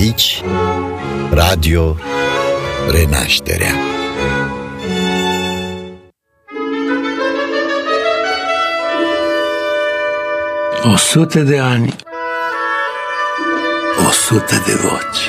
Aici, Radio Renașterea. O 100 de ani, 100 de voci.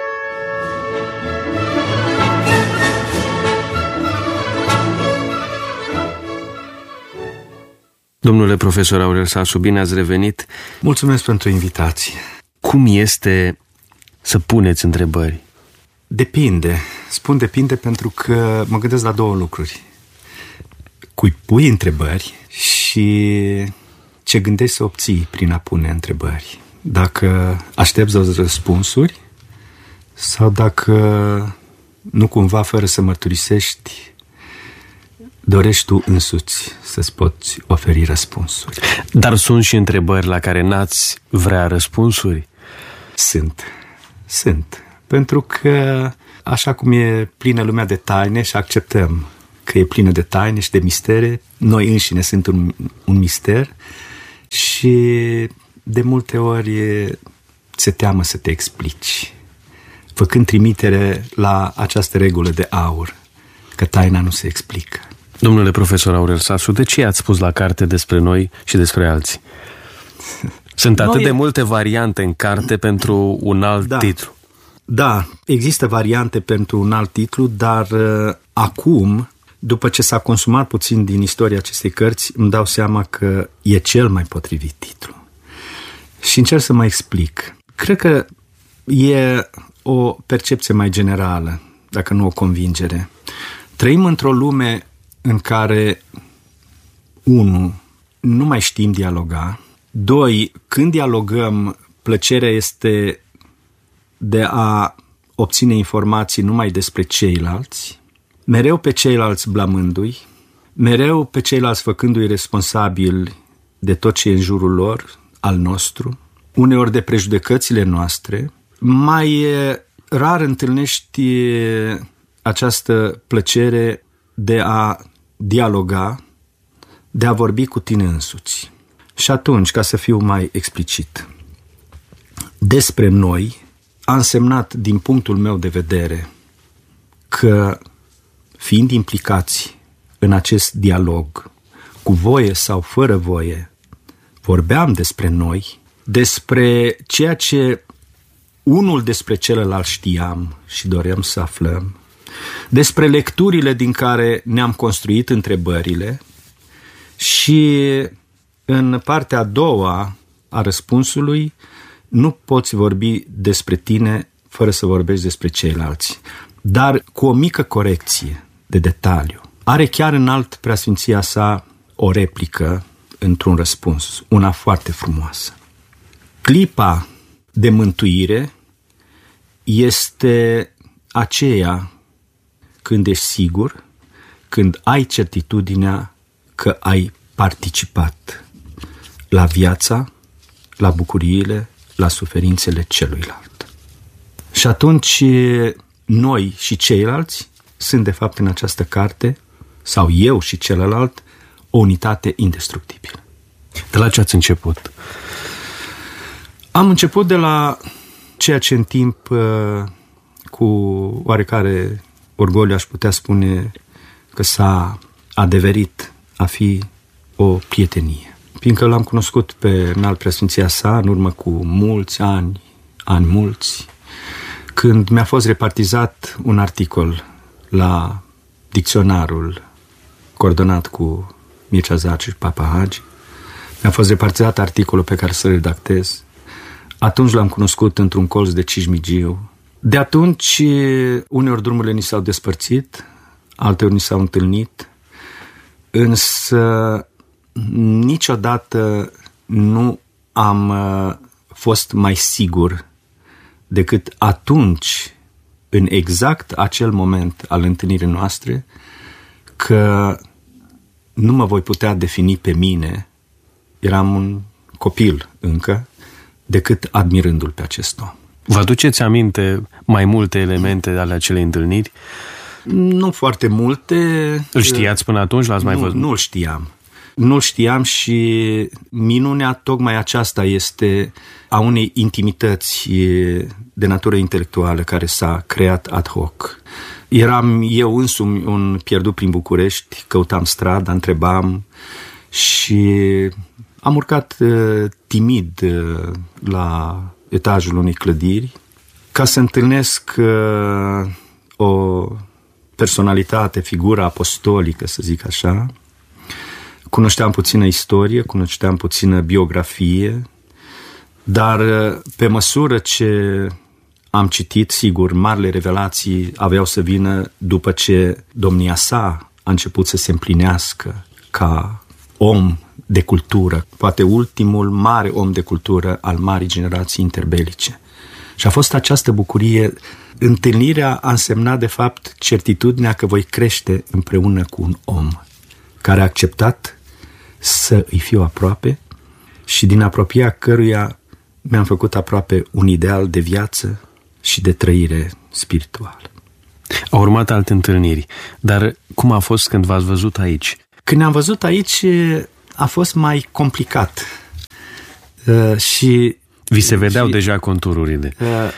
Domnule profesor Aurel Sasu, bine ați revenit. Mulțumesc pentru invitație. Cum este să puneți întrebări? Depinde. Spun depinde pentru că mă gândesc la două lucruri. Cui pui întrebări și ce gândești să obții prin a pune întrebări. Dacă aștepți răspunsuri sau dacă nu cumva, fără să mărturisești, dorești tu însuți să-ți poți oferi răspunsuri. Dar sunt și întrebări la care n-ați vrea răspunsuri? Sunt. Pentru că așa cum e plină lumea de taine și acceptăm că e plină de taine și de mistere, noi înșine sunt un mister și de multe ori ți-e teamă să te explici, făcând trimitere la această regulă de aur, că taina nu se explică. Domnule profesor Aurel Sasu, de ce ați spus la carte despre noi și despre alții? Sunt atât de multe variante în carte pentru un alt titlu. Da, există variante pentru un alt titlu, dar acum, după ce s-a consumat puțin din istoria acestei cărți, îmi dau seama că e cel mai potrivit titlu. Și încerc să mă explic. Cred că e o percepție mai generală, dacă nu o convingere. Trăim într-o lume în care, 1, nu mai știm dialoga, 2, când dialogăm, plăcerea este de a obține informații numai despre ceilalți, mereu pe ceilalți blamându-i, mereu pe ceilalți făcându-i responsabili de tot ce e în jurul lor, al nostru, uneori de prejudecățile noastre. Mai rar întâlnești această plăcere de a dialoga, de a vorbi cu tine însuți. Și atunci, ca să fiu mai explicit, despre noi a însemnat, din punctul meu de vedere, că, fiind implicați în acest dialog, cu voie sau fără voie, vorbeam despre noi, despre ceea ce unul despre celălalt știam și doream să aflăm, despre lecturile din care ne-am construit întrebările și în partea a doua a răspunsului nu poți vorbi despre tine fără să vorbești despre ceilalți, dar cu o mică corecție de detaliu. Are chiar înalt preasfinția sa o replică într-un răspuns, una foarte frumoasă. Clipa de mântuire este aceea când ești sigur, când ai certitudinea că ai participat la viața, la bucuriile, la suferințele celuilalt. Și atunci noi și ceilalți sunt de fapt în această carte, sau eu și celălalt, o unitate indestructibilă. De la ce ați început? Am început de la ceea ce în timp, cu oarecare orgoliu, aș putea spune că s-a adeverit a fi o prietenie. Fiindcă l-am cunoscut pe înalt preasfinția sa în urmă cu mulți ani mulți, când mi-a fost repartizat un articol la dicționarul coordonat cu Mircea Zaciu și Papa Hagi. Mi-a fost repartizat articolul pe care să-l redactez. Atunci l-am cunoscut într-un colț de Cismigiu. De atunci, uneori drumurile ni s-au despărțit, alteori ni s-au întâlnit, însă niciodată nu am fost mai sigur decât atunci, în exact acel moment al întâlnirii noastre, că nu mă voi putea defini pe mine, eram un copil încă, decât admirându-l pe acest om. Vă aduceți aminte mai multe elemente ale acelei întâlniri? Nu foarte multe. Îl știați până atunci? L-ați mai văzut? Nu-l știam. Nu știam și minunea tocmai aceasta este a unei intimități de natură intelectuală care s-a creat ad hoc. Eram eu însumi un pierdut prin București, căutam strada, întrebam și am urcat timid la etajul unei clădiri ca să întâlnesc o personalitate, figură apostolică, să zic așa. Cunoșteam puțină istorie, cunoșteam puțină biografie, dar pe măsură ce am citit, sigur, marile revelații aveau să vină după ce domnia sa a început să se împlinească ca om de cultură, poate ultimul mare om de cultură al marii generații interbelice. Și a fost această bucurie. Întâlnirea a însemnat, de fapt, certitudinea că voi crește împreună cu un om care a acceptat să îi fiu aproape și din apropierea căruia mi-am făcut aproape un ideal de viață și de trăire spirituală. Au urmat alte întâlniri, dar cum a fost când v-ați văzut aici? Când ne-am văzut aici a fost mai complicat. Și vi se vedeau deja contururile.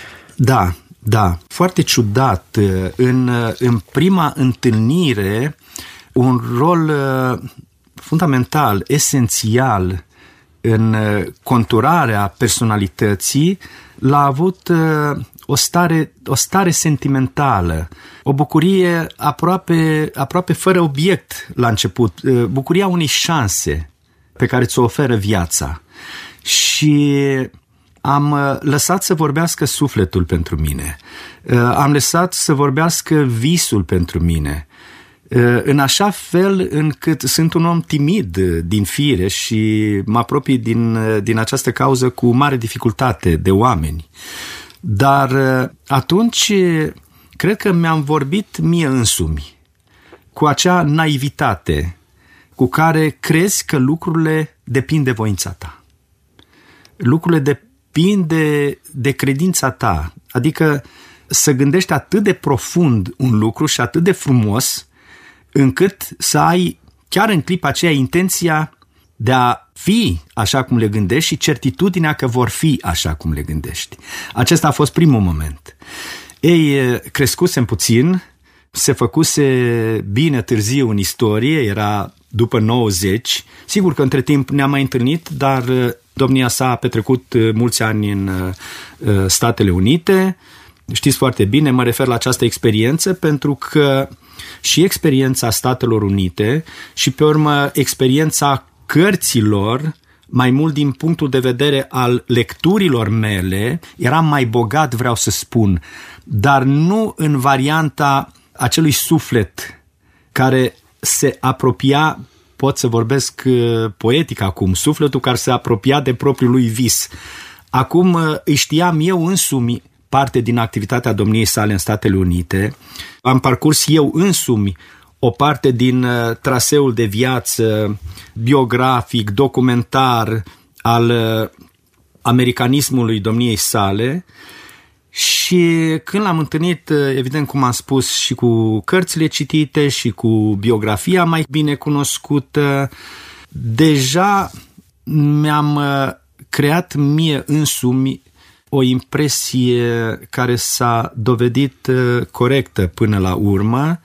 Da. Foarte ciudat. În prima întâlnire, un rol fundamental, esențial în conturarea personalității l-a avut o stare sentimentală, o bucurie aproape fără obiect la început, bucuria unei șanse pe care ți-o oferă viața. Și am lăsat să vorbească sufletul pentru mine, am lăsat să vorbească visul pentru mine, în așa fel încât sunt un om timid din fire și mă apropii din această cauză cu mare dificultate de oameni. Dar atunci cred că mi-am vorbit mie însumi, cu acea naivitate cu care crezi că lucrurile depind de voința ta. Lucrurile depind de credința ta, adică să gândești atât de profund un lucru și atât de frumos încât să ai chiar în clipa aceea intenția de a fi așa cum le gândești și certitudinea că vor fi așa cum le gândești. Acesta a fost primul moment. Ei, crescusem puțin, se făcuse bine târziu în istorie, era după 90. Sigur că între timp ne-am mai întâlnit, dar domnia sa a petrecut mulți ani în Statele Unite. Știți foarte bine, mă refer la această experiență pentru că și experiența Statelor Unite și pe urmă experiența cărților, mai mult din punctul de vedere al lecturilor mele, eram mai bogat, vreau să spun, dar nu în varianta acelui suflet care se apropia, pot să vorbesc poetic acum, sufletul care se apropia de propriul lui vis. Acum îi știam eu însumi parte din activitatea domniei sale în Statele Unite, am parcurs eu însumi o parte din traseul de viață biografic, documentar al americanismului domniei sale și când l-am întâlnit, evident cum am spus, și cu cărțile citite și cu biografia mai bine cunoscută, deja mi-am creat mie însumi o impresie care s-a dovedit corectă până la urmă,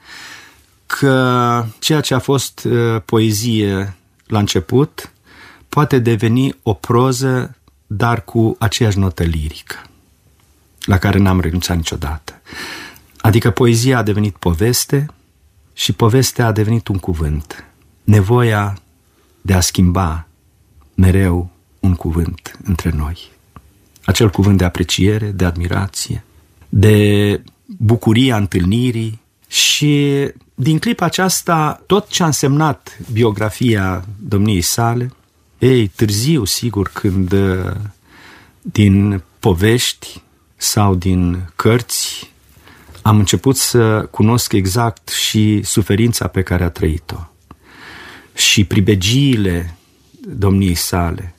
că ceea ce a fost poezie la început poate deveni o proză, dar cu aceeași notă lirică, la care n-am renunțat niciodată. Adică poezia a devenit poveste și povestea a devenit un cuvânt. Nevoia de a schimba mereu un cuvânt între noi. Acel cuvânt de apreciere, de admirație, de bucuria întâlnirii și din clipa aceasta tot ce a însemnat biografia domniei sale, târziu, sigur, când din povești sau din cărți am început să cunosc exact și suferința pe care a trăit-o și pribegiile domniei sale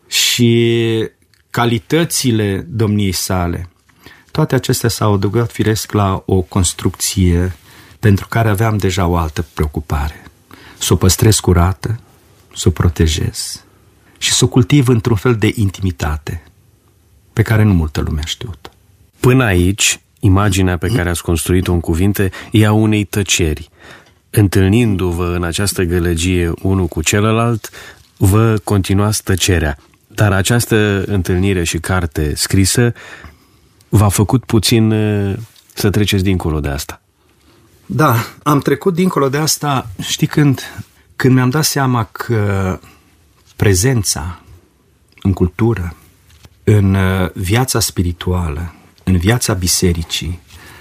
și calitățile domniei sale. Toate acestea s-au adăugat firesc la o construcție pentru care aveam deja o altă preocupare. Să o păstrez curată, să o protejez și să o cultiv într-un fel de intimitate pe care nu multă lume a știut. Până aici, imaginea pe care ați construit-o în cuvinte e a unei tăceri. Întâlnindu-vă în această gălăgie unul cu celălalt, vă continuați tăcerea. Dar această întâlnire și carte scrisă v-a făcut puțin să treceți dincolo de asta. Da, am trecut dincolo de asta, știi, când mi-am dat seama că prezența în cultură, în viața spirituală, în viața bisericii,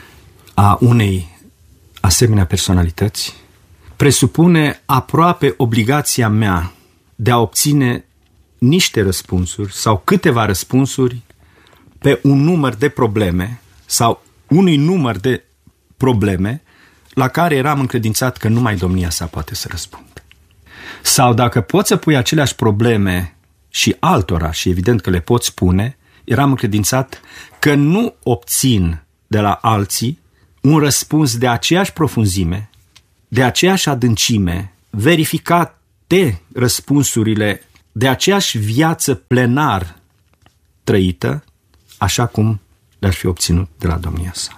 a unei asemenea personalități, presupune aproape obligația mea de a obține niște răspunsuri sau câteva răspunsuri pe un număr de probleme sau unui număr de probleme la care eram încredințat că numai domnia sa poate să răspundă. Sau dacă poți să pui aceleași probleme și altora, și evident că le poți pune, eram încredințat că nu obțin de la alții un răspuns de aceeași profunzime, de aceeași adâncime, verificate răspunsurile de aceeași viață plenar trăită, așa cum le-ar fi obținut de la domnia sa.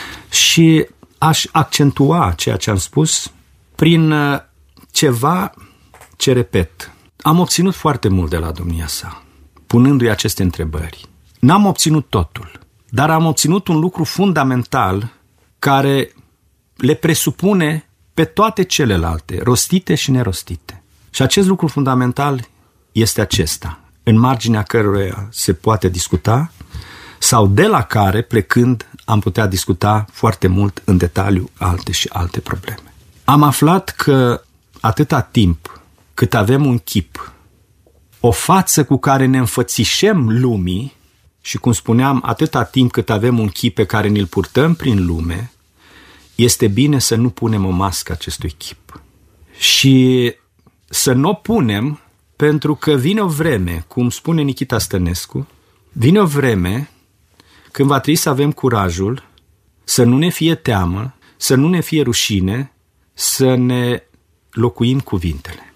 Și aș accentua ceea ce am spus prin ceva ce repet. Am obținut foarte mult de la domnia sa, punându-i aceste întrebări. N-am obținut totul, dar am obținut un lucru fundamental care le presupune pe toate celelalte, rostite și nerostite. Și acest lucru fundamental este acesta, în marginea căruia se poate discuta sau de la care, plecând, am putea discuta foarte mult în detaliu alte și alte probleme. Am aflat că atâta timp cât avem un chip, o față cu care ne înfățișem lumii, și cum spuneam, atâta timp cât avem un chip pe care ne-l purtăm prin lume, este bine să nu punem o mască acestui chip. Și să nu o punem, pentru că vine o vreme, cum spune Nichita Stănescu, vine o vreme când va trebui să avem curajul să nu ne fie teamă, să nu ne fie rușine, să ne locuim cuvintele.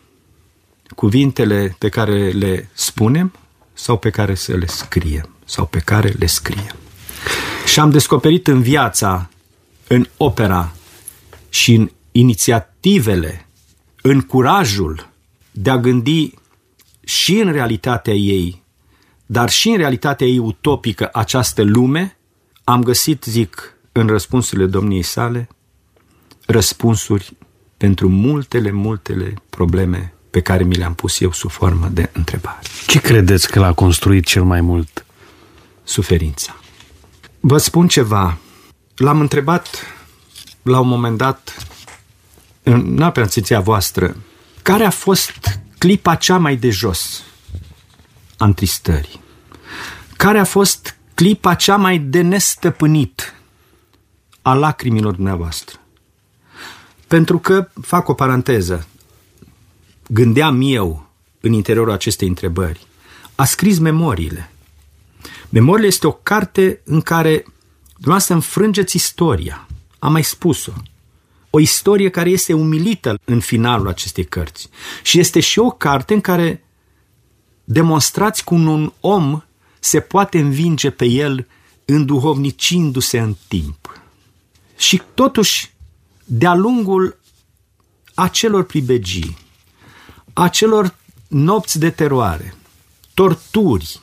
Cuvintele pe care le spunem sau pe care să le scriem sau pe care le scriem. Și am descoperit în viața, în opera și în inițiativele, în curajul de a gândi și în realitatea ei, dar și în realitatea ei utopică această lume, am găsit, zic, în răspunsurile domniei sale, răspunsuri pentru multele probleme pe care mi le-am pus eu sub formă de întrebare. Ce credeți că l-a construit cel mai mult? Suferința. Vă spun ceva. L-am întrebat la un moment dat, în atenția voastră, care a fost clipa cea mai de jos a întristării? Care a fost clipa cea mai de nestăpânit a lacrimilor dumneavoastră? Pentru că, fac o paranteză, gândeam eu în interiorul acestei întrebări, a scris Memoriile. Memoriile este o carte în care dumneavoastră înfrângeți istoria. Am mai spus-o. O istorie care este umilită în finalul acestei cărți. Și este și o carte în care demonstrați cum un om se poate învinge pe el înduhovnicindu-se în timp. Și totuși, de-a lungul acelor pribegii, acelor nopți de teroare, torturi,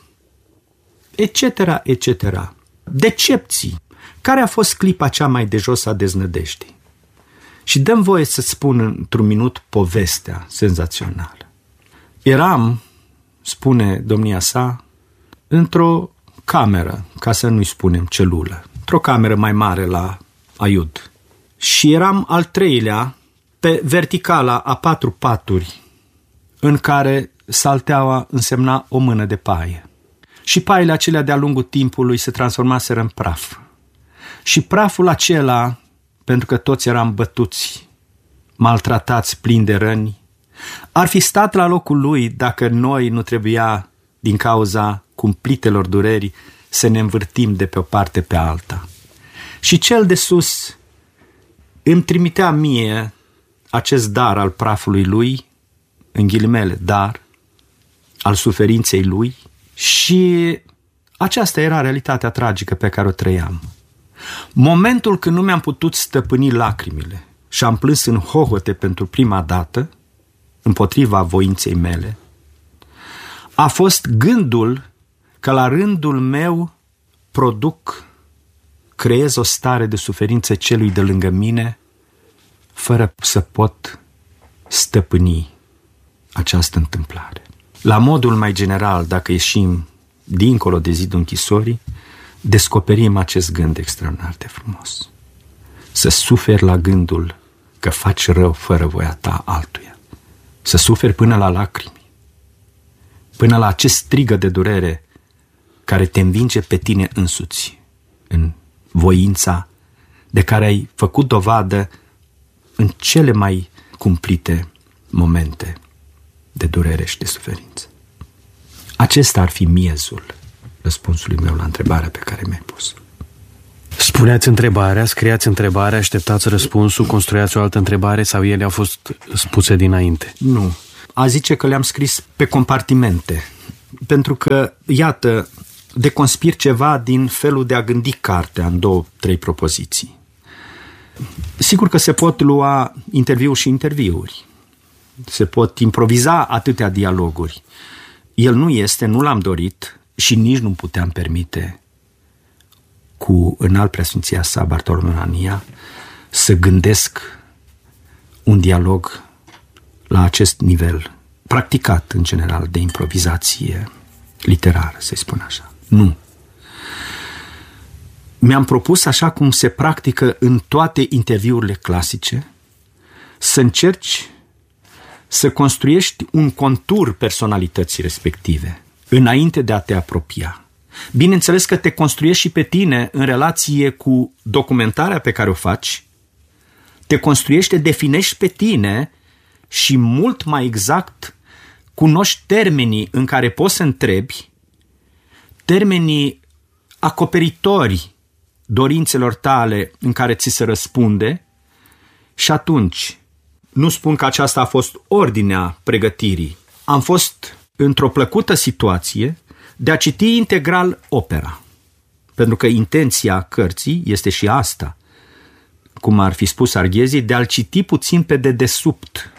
etc., decepții, care a fost clipa cea mai de jos a deznădejdii? Și dăm voie să-ți spun într-un minut povestea senzațională. Eram, spune domnia sa, într-o cameră, ca să nu-i spunem celulă, într-o cameră mai mare la Aiud. Și eram al treilea pe verticala a 4 paturi în care salteaua însemna o mână de paie. Și paiele acelea de-a lungul timpului se transformaseră în praf. Și praful acela, pentru că toți eram bătuți, maltratați, plini de răni, ar fi stat la locul lui dacă noi nu trebuia, din cauza cumplitelor dureri, să ne învârtim de pe o parte pe alta. Și cel de sus îmi trimitea mie acest dar al prafului lui în ghilimele, dar al suferinței lui, și aceasta era realitatea tragică pe care o trăiam. Momentul când nu mi-am putut stăpâni lacrimile și am plâns în hohote pentru prima dată, împotriva voinței mele, a fost gândul că la rândul meu creez o stare de suferință celui de lângă mine, fără să pot stăpâni această întâmplare. La modul mai general, dacă ieșim dincolo de zidul închisorii, descoperim acest gând extraordinar de frumos. Să suferi la gândul că faci rău fără voia ta altuia. Să suferi până la lacrimi, până la acest strigă de durere care te învinge pe tine însuți în voința de care ai făcut dovadă în cele mai cumplite momente de durere și de suferință. Acesta ar fi miezul răspunsului meu la întrebarea pe care mi-ai pus. Spuneați întrebarea, scriați întrebarea, așteptați răspunsul, construiați o altă întrebare sau ele au fost spuse dinainte? Nu. A zice că le-am scris pe compartimente. Pentru că, iată, deconspir ceva din felul de a gândi cartea în 2-3 propoziții. Sigur că se pot lua interviuri și interviuri. Se pot improviza atâtea dialoguri. El nu l-am dorit și nici nu puteam permite cu înalt preasfinția sa Bartolomeu Anania să gândesc un dialog la acest nivel, practicat în general de improvizație literară, să-i spun așa. Nu. Mi-am propus, așa cum se practică în toate interviurile clasice, să încerci să construiești un contur personalității respective înainte de a te apropia. Bineînțeles că te construiești și pe tine în relație cu documentarea pe care o faci, te construiești, te definești pe tine și mult mai exact cunoști termenii în care poți să întrebi, termenii acoperitori dorințelor tale în care ți se răspunde și atunci, nu spun că aceasta a fost ordinea pregătirii, am fost într-o plăcută situație de a citi integral opera. Pentru că intenția cărții este și asta, cum ar fi spus Arghezi, de a-l citi puțin pe dedesubt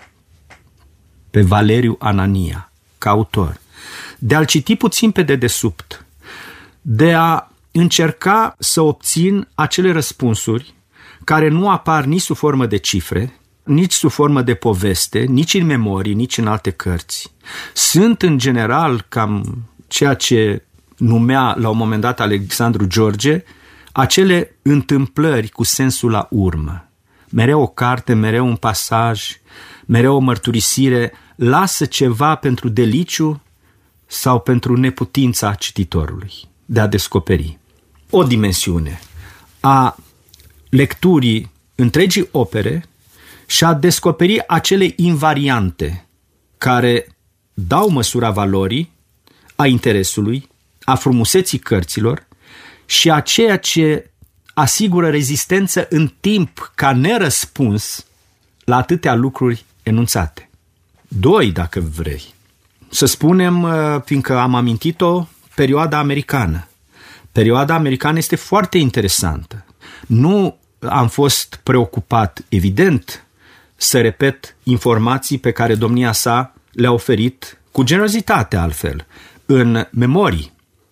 pe Valeriu Anania, ca autor. De a-l citi puțin pe dedesubt, de a încerca să obțin acele răspunsuri care nu apar nici sub formă de cifre, nici sub formă de poveste, nici în memorii, nici în alte cărți. Sunt în general cam ceea ce numea la un moment dat Alexandru George, acele întâmplări cu sensul la urmă. Mereu o carte, mereu un pasaj, mereu o mărturisire, lasă ceva pentru deliciu sau pentru neputința cititorului de a descoperi. O dimensiune a lecturii întregii opere și a descoperi acele invariante care dau măsura valorii, a interesului, a frumuseții cărților și a ceea ce asigură rezistență în timp ca nerăspuns la atâtea lucruri enunțate. 2, dacă vrei. Să spunem, fiindcă am amintit-o, perioada americană. Perioada americană este foarte interesantă. Nu am fost preocupat, evident, să repet informații pe care domnia sa le-a oferit cu generozitate altfel, în memorii.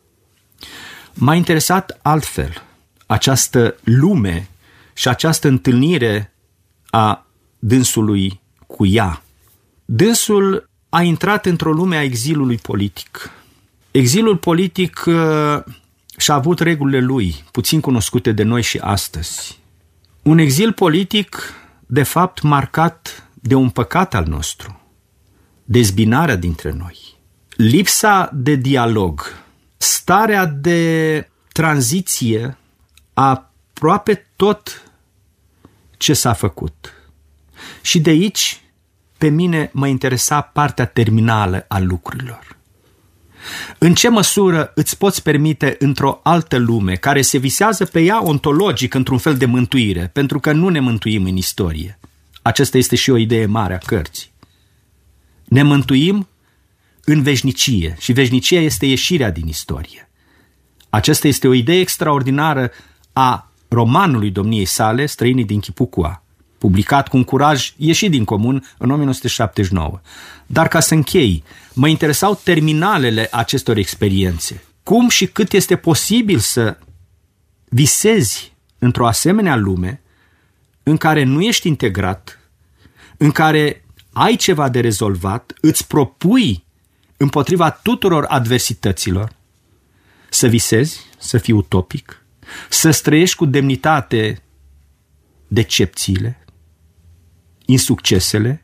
M-a interesat altfel această lume și această întâlnire a dânsului cu ea. Dânsul a intrat într-o lume a exilului politic. Exilul politic și-a avut regulile lui, puțin cunoscute de noi și astăzi. Un exil politic, de fapt, marcat de un păcat al nostru, dezbinarea dintre noi, lipsa de dialog, starea de tranziție a aproape tot ce s-a făcut. Și de aici, pe mine mă interesa partea terminală a lucrurilor. În ce măsură îți poți permite într-o altă lume care se visează pe ea ontologic într-un fel de mântuire, pentru că nu ne mântuim în istorie. Aceasta este și o idee mare a cărții. Ne mântuim în veșnicie și veșnicia este ieșirea din istorie. Aceasta este o idee extraordinară a romanului domniei sale, Străinii din Chipucua, publicat cu un curaj ieșit din comun în 1979. Dar ca să închei, mă interesau terminalele acestor experiențe. Cum și cât este posibil să visezi într-o asemenea lume în care nu ești integrat, în care ai ceva de rezolvat, îți propui împotriva tuturor adversităților, să visezi, să fii utopic, să străiești cu demnitate decepțiile, insuccesele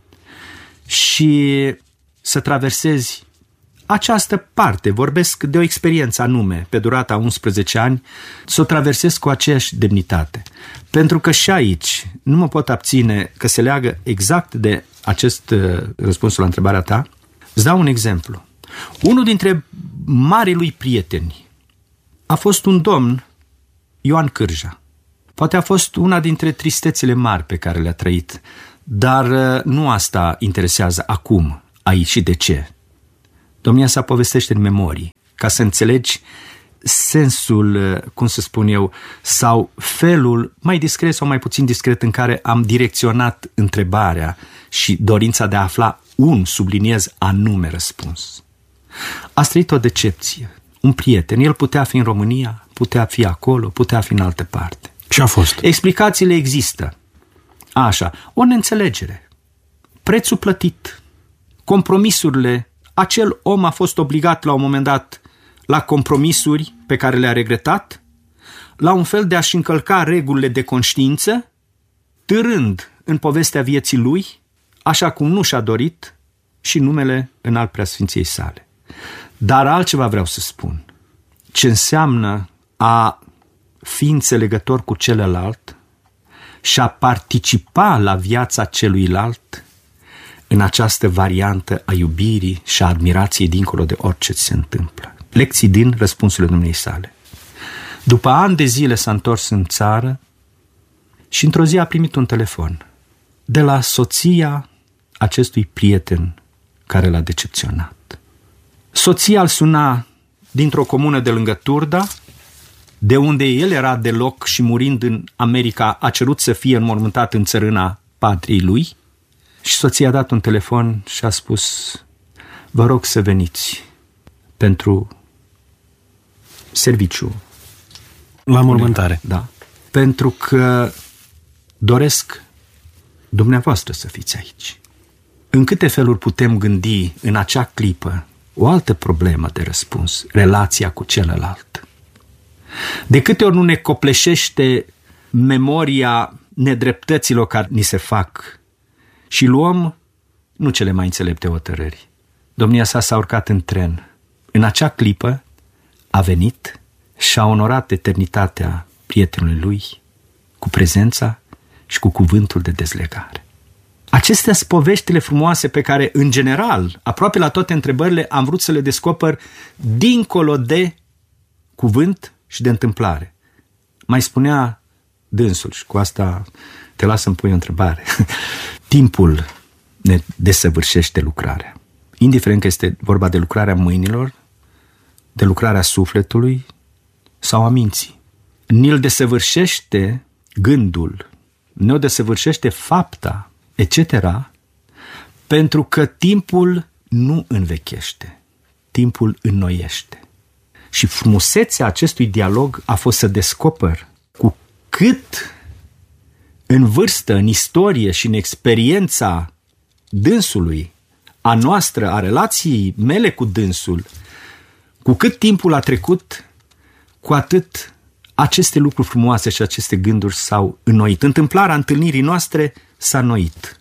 și să traversezi această parte, vorbesc de o experiență anume, pe durata 11 ani, să o traversez cu aceeași demnitate. Pentru că și aici nu mă pot abține, că se leagă exact de acest răspunsul la întrebarea ta. Îți dau un exemplu. Unul dintre marii lui prieteni a fost un domn, Ioan Cârja. Poate a fost una dintre tristețele mari pe care le-a trăit, dar nu asta interesează acum, aici și de ce. Domnia sa povestește în memorii, ca să înțelegi sensul, cum să spun eu, sau felul mai discret sau mai puțin discret în care am direcționat întrebarea și dorința de a afla un, subliniez, anume răspuns. A trăit o decepție. Un prieten, el putea fi în România, putea fi acolo, putea fi în altă parte. Ce a fost? Explicațiile există. Așa, o neînțelegere. Prețul plătit. Compromisurile. Acel om a fost obligat la un moment dat la compromisuri pe care le-a regretat, la un fel de a-și încălca regulile de conștiință, târând în povestea vieții lui, așa cum nu și-a dorit, și numele înalt preasfinției sale. Dar altceva vreau să spun. Ce înseamnă a fi înțelegător cu celălalt și a participa la viața celuilalt în această variantă a iubirii și a admirației dincolo de orice se întâmplă. Lecții din răspunsurile dumnei sale. După ani de zile s-a întors în țară și într-o zi a primit un telefon de la soția acestui prieten care l-a decepționat. Soția îl suna dintr-o comună de lângă Turda, de unde el era deloc și murind în America a cerut să fie înmormântat în țărâna patriei lui, și soția a dat un telefon și a spus: vă rog să veniți pentru serviciu. La mormântare. Da. Pentru că doresc dumneavoastră să fiți aici. În câte feluri putem gândi în acea clipă o altă problemă de răspuns, relația cu celălalt? De câte ori nu ne copleșește memoria nedreptăților care ni se fac și luăm nu cele mai înțelepte hotărâri. Domnia sa s-a urcat în tren. În acea clipă a venit și a onorat eternitatea prietenului lui cu prezența și cu cuvântul de dezlegare. Acestea sunt poveștile frumoase pe care, în general, aproape la toate întrebările, am vrut să le descoper dincolo de cuvânt și de întâmplare. Mai spunea dânsul, și cu asta te las să-mi pui o întrebare, timpul ne desăvârșește lucrarea. Indiferent că este vorba de lucrarea mâinilor, de lucrarea sufletului sau a minții. Ne-l desăvârșește gândul, ne-o desăvârșește fapta, etc., pentru că timpul nu învechește, timpul înnoiește. Și frumusețea acestui dialog a fost să descoper cu cât în vârstă, în istorie și în experiența dânsului, a noastră, a relației mele cu dânsul, cu cât timpul a trecut, cu atât aceste lucruri frumoase și aceste gânduri s-au înnoit. Întâmplarea întâlnirii noastre s-a înnoit.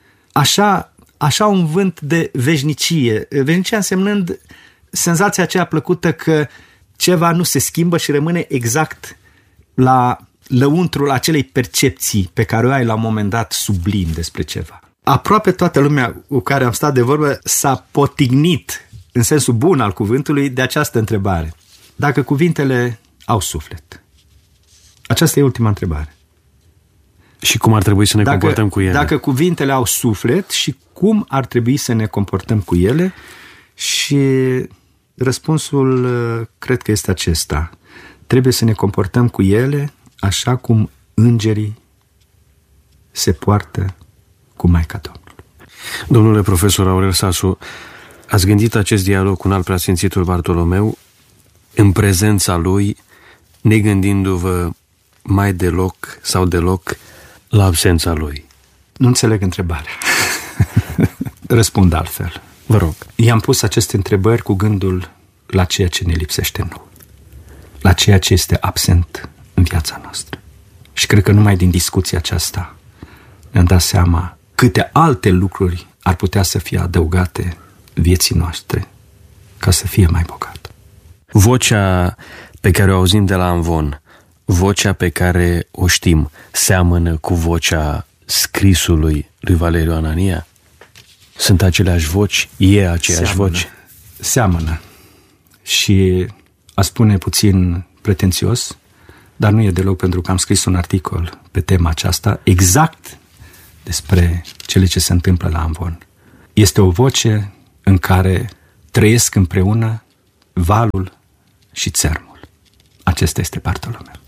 Așa un vânt de veșnicie. Veșnicia însemnând senzația aceea plăcută că ceva nu se schimbă și rămâne exact la lăuntrul acelei percepții pe care o ai la un moment dat sublim despre ceva. Aproape toată lumea cu care am stat de vorbă s-a potignit, în sensul bun al cuvântului, de această întrebare. Dacă cuvintele au suflet. Aceasta e ultima întrebare. Și cum ar trebui să ne comportăm cu ele. Dacă cuvintele au suflet și cum ar trebui să ne comportăm cu ele. Și răspunsul cred că este acesta. Trebuie să ne comportăm cu ele așa cum îngerii se poartă cu Maica Domnului. Domnule profesor Aurel Sasu, ați gândit acest dialog cu un alt preasfințitul Bartolomeu în prezența lui, negândindu-vă mai deloc sau deloc la absența lui? Nu înțeleg întrebarea. Răspund altfel. Vă rog. I-am pus aceste întrebări cu gândul la ceea ce ne lipsește nouă, la ceea ce este absent în viața noastră. Și cred că numai din discuția aceasta ne-am dat seama câte alte lucruri ar putea să fie adăugate vieții noastre ca să fie mai bogată. Vocea pe care o auzim de la amvon, vocea pe care o știm, seamănă cu vocea scrisului lui Valeriu Anania? Sunt aceleași voci? E aceeași voce? Seamănă. Și a spune puțin pretențios, dar nu e deloc, pentru că am scris un articol pe tema aceasta, exact despre cele ce se întâmplă la amvon. Este o voce în care trăiesc împreună valul și țărmul. Acesta este Bartolomeu.